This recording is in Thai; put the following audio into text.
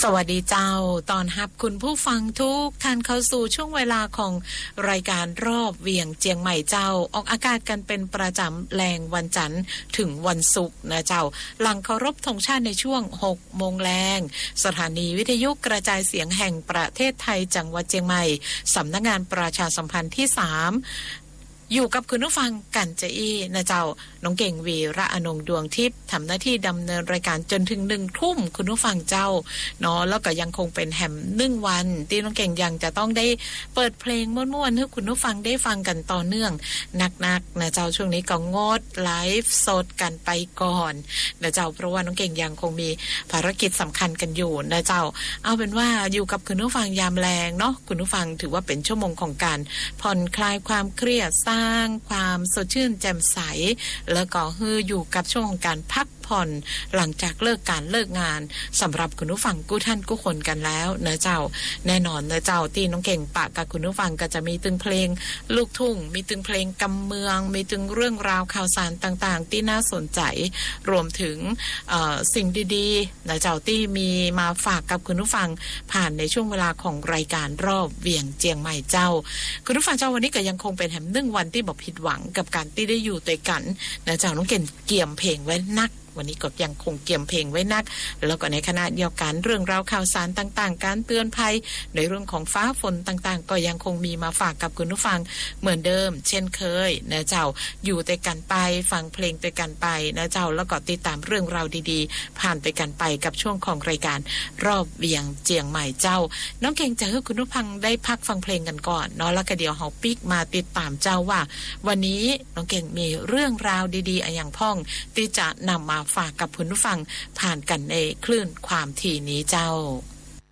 สวัสดีเจ้าตอนรับคุณผู้ฟังทุกท่านเข้าสู่ช่วงเวลาของรายการรอบเวียงเจียงใหม่เจ้าออกอากาศกันเป็นประจำแรงวันจันทร์ถึงวันศุกร์นะเจ้าหลังเคารพธงชาติในช่วง 6 โมงแรงสถานีวิทยุกระจายเสียงแห่งประเทศไทยจังหวัดเชียงใหม่สำนักงานประชาสัมพันธ์ที่ 3อยู่กับคุณผู้ฟังกันจะอี้นะเจ้าน้องเก่งวีระอนงดวงทิพย์ทำหน้าที่ดำเนินรายการจนถึง1 ทุ่มคุณผู้ฟังเจ้าเนาะแล้วก็ยังคงเป็นแฮม1 วันที่น้องเก่งยังจะต้องได้เปิดเพลงม่วนๆให้คุณผู้ฟังได้ฟังกันต่อเนื่องนักๆนะเจ้าช่วงนี้ก็งดไลฟ์สดกันไปก่อนนะเจ้าเพราะว่าน้องเก่งยังคงมีภารกิจสำคัญกันอยู่นะเจ้าเอาเป็นว่าอยู่กับคุณผู้ฟังยามแรงเนาะคุณผู้ฟังถือว่าเป็นชั่วโมงของการผ่อนคลายความเครียดสร้างความสดชื่นแจ่มใสแล้วก็อยู่กับช่วงของการพักผ่อนหลังจากเลิกการเลิกงานสำหรับคุณผู้ฟังกู้ท่านกู้คนกันแล้วนะเจ้าแน่นอนนะเจ้าที่น้องเก่งปะกับคุณผู้ฟังก็จะมีตึงเพลงลูกทุ่งมีตึงเพลงกำเมืองมีตึงเรื่องราวข่าวสารต่างๆที่น่าสนใจรวมถึงสิ่งดีๆนะเจ้าที่มีมาฝากกับคุณผู้ฟังผ่านในช่วงเวลาของรายการรอบเวียงเจียงใหม่เจ้าคุณผู้ฟังเจ้าวันนี้ก็ยังคงเป็นแหม1 วันที่บอกผิดหวังกับการที่ได้อยู่ด้วยกันนะเจ้าน้องเก่งเกี่ยมเพลงไว้นักวันนี้ก็ยังคงเกี่ยมเพลงไว้นักแล้วก็ในขณะเดียวกันเรื่องราวข่าวสารต่างๆการเตือนภัยในเรื่องของฟ้าฝนต่างๆก็ยังคงมีมาฝากกับคุณผู้ฟังเหมือนเดิมเช่นเคยนะเจ้าอยู่ด้วยกันไปฟังเพลงด้วยกันไปนะเจ้าแล้วก็ติดตามเรื่องราวดีๆผ่านไปกันไปกับช่วงของรายการรอบเวียงเจียงใหม่เจ้าน้องเก่งจะให้คุณผู้ฟังได้พักฟังเพลงกันก่อนเนาะแล้วก็เดี๋ยวเฮาปิกมาติดตามเจ้าว่าวันนี้น้องเก่งมีเรื่องราวดีๆอย่างพ่องที่จะนำมาฝากกับคุณผู้ฟังผ่านกันในคลื่นความถี่นี้เจ้า